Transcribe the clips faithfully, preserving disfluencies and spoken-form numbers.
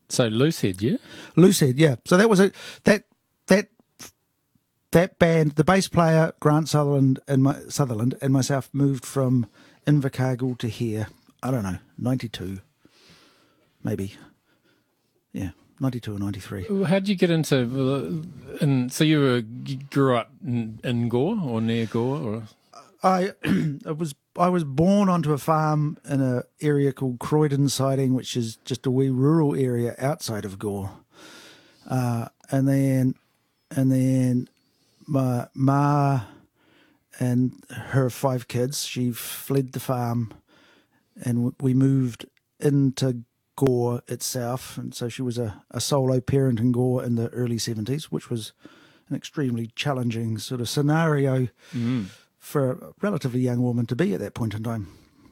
So Loosehead, yeah? Loosehead, yeah. So that was a that that that band. The bass player Grant Sutherland and my Sutherland and myself moved from Invercargill to here. I don't know, ninety-two, maybe. Yeah, ninety-two or ninety-three. How did you get into? Uh, and so you were you grew up in, in Gore or near Gore, or I I was I was born onto a farm in an area called Croydon Siding, which is just a wee rural area outside of Gore. Uh, and then and then my ma and her five kids, she fled the farm, and we moved into Gore itself. And so she was a, a solo parent in Gore in the early seventies, which was an extremely challenging sort of scenario mm. for a relatively young woman to be at that point in time.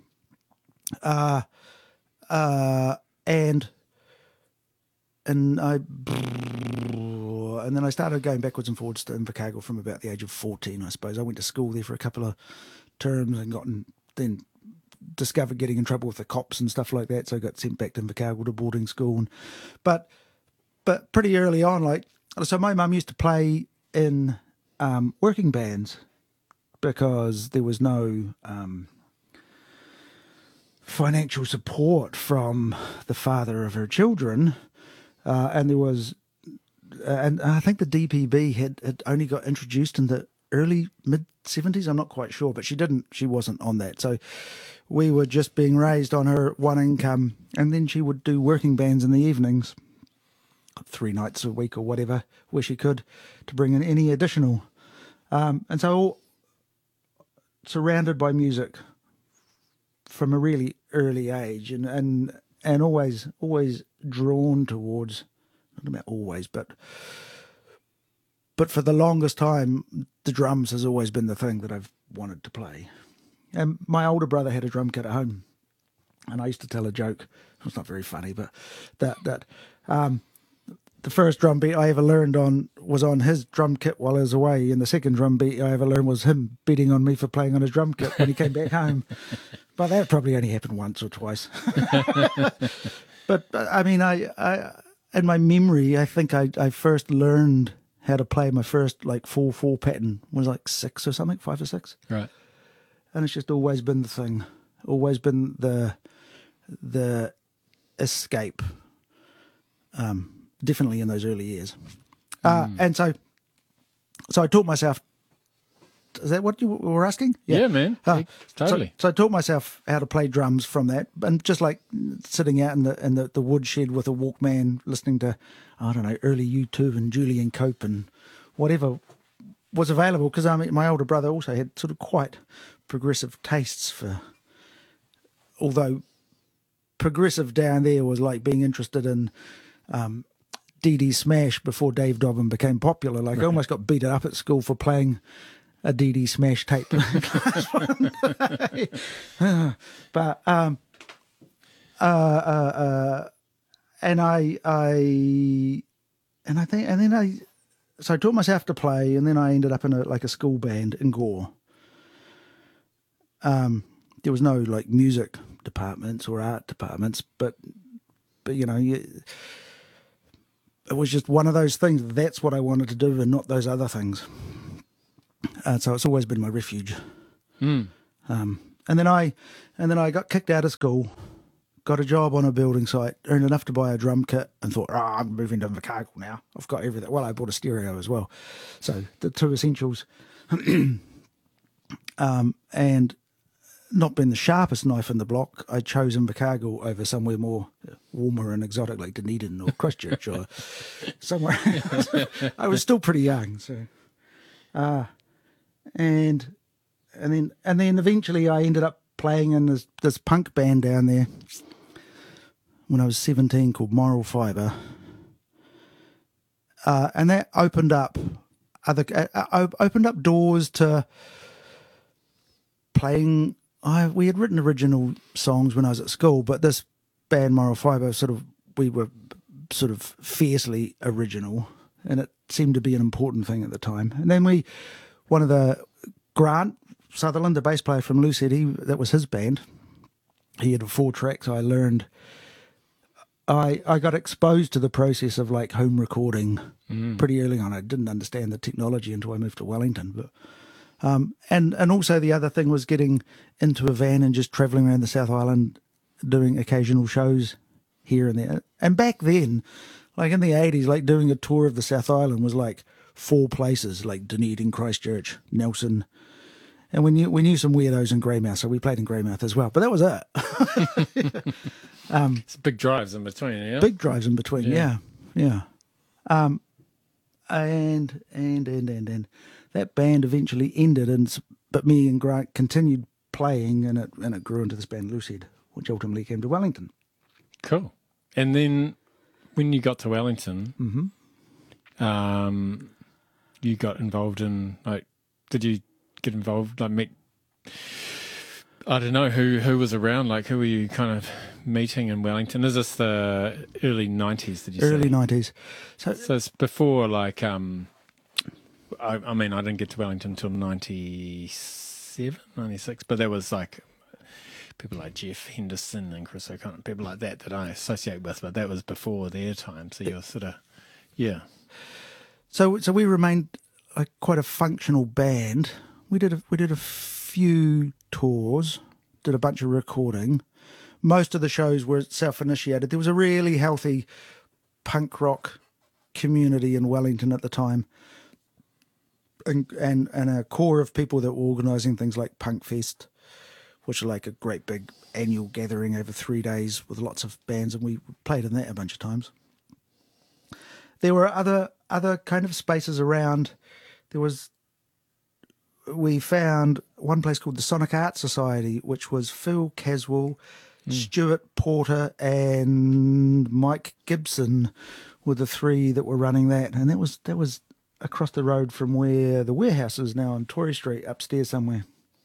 Uh, uh, and and I and then I started going backwards and forwards to Invercargill from about the age of fourteen, I suppose. I went to school there for a couple of terms and got in, then discovered getting in trouble with the cops and stuff like that, so I got sent back to Invercargill to boarding school. And, but but pretty early on, like so, my mum used to play in um, working bands because there was no um, financial support from the father of her children, uh, and there was, and I think the D P B had, had only got introduced in the early mid seventies. I'm not quite sure, but she didn't. She wasn't on that, so we were just being raised on her one income, and then she would do working bands in the evenings, three nights a week or whatever, where she could, to bring in any additional, um, and so. All, surrounded by music from a really early age, and, and and always always drawn towards, not about always, but but for the longest time, the drums has always been the thing that I've wanted to play. And my older brother had a drum kit at home, and I used to tell a joke. It's not very funny, but that that um, the first drum beat I ever learned on was on his drum kit while I was away, and the second drum beat I ever learned was him beating on me for playing on his drum kit when he came back home. But that probably only happened once or twice. but, but I mean, I, I in my memory, I think I, I first learned how to play my first like four four pattern was like six or something, five or six. Right. And it's just always been the thing, always been the the escape. Um. Definitely in those early years. Uh, mm. And so so I taught myself, is that what you were asking? Yeah, yeah man, uh, totally. So, so I taught myself how to play drums from that, and just like sitting out in the in the, the woodshed with a Walkman, listening to, I don't know, early U two and Julian Cope and whatever was available, because I mean, my older brother also had sort of quite progressive tastes for, although progressive down there was like being interested in um, Dee Dee Smash before Dave Dobbin became popular. Like, right. I almost got beaten up at school for playing a Dee Dee Smash tape. but um, uh, uh, uh, and I, I, and I think, and then I, so I taught myself to play, and then I ended up in a like a school band in Gore. Um, there was no like music departments or art departments, but but you know you. It was just one of those things. That's what I wanted to do, and not those other things. Uh, so it's always been my refuge. Mm. Um, and then I, and then I got kicked out of school, got a job on a building site, earned enough to buy a drum kit, and thought, "Oh, I'm moving to Invercargill now. I've got everything." Well, I bought a stereo as well, so the two essentials. um, and not being the sharpest knife in the block, I chose Invercargill over somewhere more warmer and exotic like Dunedin or Christchurch or somewhere. I was still pretty young, so uh, and and then and then eventually I ended up playing in this this punk band down there when I was seventeen called Moral Fibre, uh, and that opened up other uh, opened up doors to playing. I, we had written original songs when I was at school, but this band Moral Fibre sort of, we were sort of fiercely original, and it seemed to be an important thing at the time. And then we, one of the, Grant Sutherland, the bass player from Loosehead, he, that was his band. He had four tracks. I learned I, I got exposed to the process of like home recording Mm. pretty early on. I didn't understand the technology until I moved to Wellington, but um, and and also the other thing was getting into a van and just travelling around the South Island, doing occasional shows here and there. And back then, like in the eighties, like doing a tour of the South Island was like four places, like Dunedin, Christchurch, Nelson, and we knew we knew some weirdos in Greymouth, so we played in Greymouth as well. But that was it. um, It's big drives in between, yeah? big drives in between, Yeah. yeah, yeah. Um, and and and and and that band eventually ended, and s- but me and Grant continued playing, and it and it grew into this band Lucid, which ultimately came to Wellington. Cool. And then when you got to Wellington, Mm-hmm. um, you got involved in, like, did you get involved, like, meet, I don't know, who, who was around, like, who were you kind of meeting in Wellington? Is this the early nineties, did you say? Early nineties. So So it's before, like, um, I, I mean, I didn't get to Wellington until ninety-seven, ninety-six, but there was, like, people like Jeff Henderson and Chris O'Connor, people like that that I associate with, but that was before their time. So you're sort of, yeah. so so we remained like quite a functional band. We did a, we did a few tours, did a bunch of recording. Most of the shows were self-initiated. There was a really healthy punk rock community in Wellington at the time, and and, and a core of people that were organising things like Punk Fest, which are like a great big annual gathering over three days with lots of bands, and we played in that a bunch of times. There were other other kind of spaces around. There was, we found one place called the Sonic Art Society, which was Phil Caswell, mm. Stuart Porter, and Mike Gibson were the three that were running that, and that was that was across the road from where the warehouse is now on Tory Street, upstairs somewhere.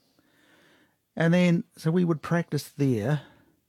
And then, so we would practice there.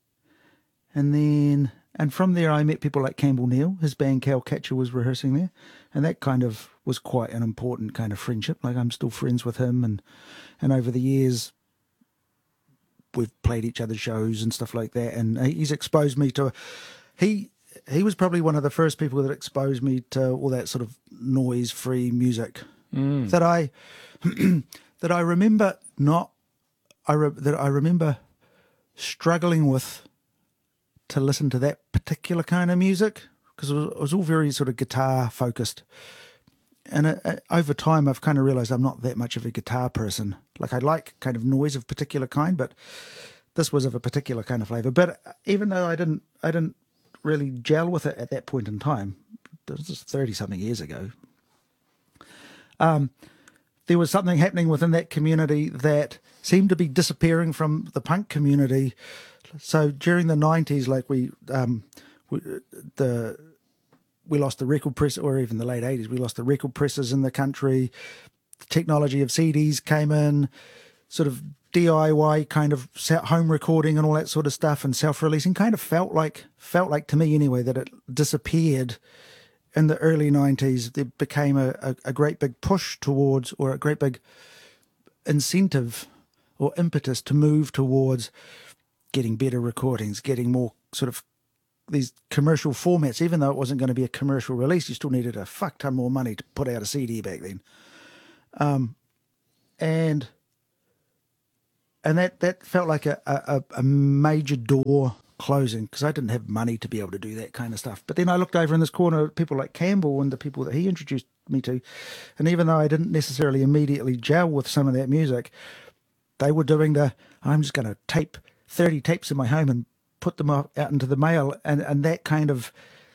And then, and from there I met people like Campbell Neal. His band Cowcatcher was rehearsing there. And that kind of was quite an important kind of friendship. Like I'm still friends with him. And, and over the years, we've played each other's shows and stuff like that. And he's exposed me to, he, he was probably one of the first people that exposed me to all that sort of noise-free music Mm. that I, that I remember not, I re- that I remember struggling with to listen to that particular kind of music because it, it was all very sort of guitar focused. And it, it, over time, I've kind of realized I'm not that much of a guitar person. Like I like kind of noise of particular kind, but this was of a particular kind of flavor. But even though I didn't, I didn't really gel with it at that point in time, this is thirty something years ago. Um, there was something happening within that community that seemed to be disappearing from the punk community. So during the nineties, like we, um, we, the, we lost the record press, or even the late eighties, we lost the record presses in the country. The technology of C Ds came in, sort of D I Y kind of home recording and all that sort of stuff, and self-releasing kind of felt like, felt like to me anyway, that it disappeared in the early nineties. There became a, a, a great big push towards, or a great big incentive or impetus to move towards getting better recordings, getting more sort of these commercial formats. Even though it wasn't going to be a commercial release, you still needed a fuck ton more money to put out a C D back then. Um, and and that, that felt like a, a, a major door closing because I didn't have money to be able to do that kind of stuff. But then I looked over in this corner at people like Campbell and the people that he introduced me to, and even though I didn't necessarily immediately gel with some of that music, they were doing the, I'm just going to tape thirty tapes in my home and put them out into the mail. And, and that kind of,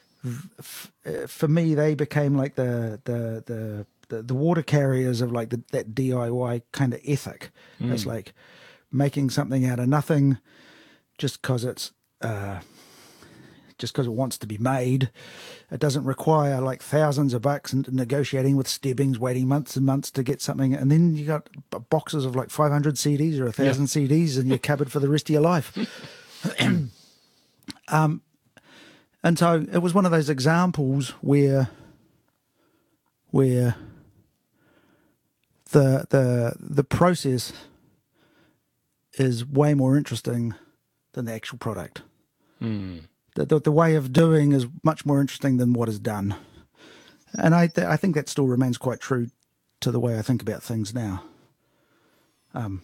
for me, they became like the, the, the, the, the water carriers of like the, that D I Y kind of ethic. Mm. It's like making something out of nothing just because it's, uh, just because it wants to be made. It doesn't require like thousands of bucks and negotiating with Stebbings, waiting months and months to get something. And then you got boxes of like five hundred C Ds or a thousand yeah. C Ds in your cupboard for the rest of your life. um, and so it was one of those examples where, where the, the, the process is way more interesting than the actual product. Mm. the, the the way of doing is much more interesting than what is done, and I th- I think that still remains quite true to the way I think about things now. Um,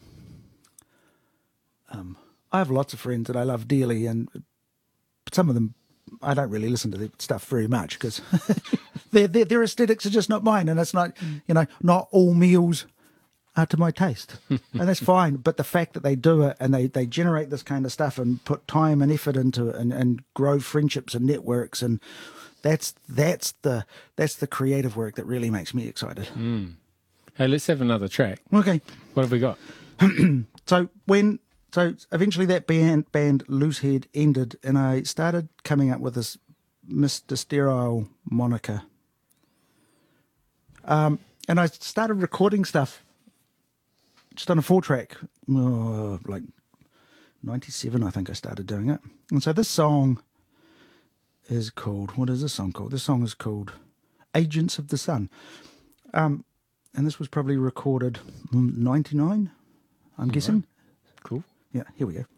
um, I have lots of friends that I love dearly, and some of them I don't really listen to their stuff very much because their, their their aesthetics are just not mine, and it's not you know not all meals are to my taste, and that's fine. But the fact that they do it and they, they generate this kind of stuff and put time and effort into it and, and grow friendships and networks, and that's that's the that's the creative work that really makes me excited. Mm. Hey, let's have another track. Okay, What have we got? so when so eventually that band band Loosehead ended, and I started coming up with this Mister Sterile moniker. Um, and I started recording stuff just on a four track, oh, like ninety-seven, I think I started doing it. And so this song is called, what is this song called? This song is called Agents of the Sun. Um, and this was probably recorded ninety-nine, I'm All guessing. right. Cool. Yeah, here we go.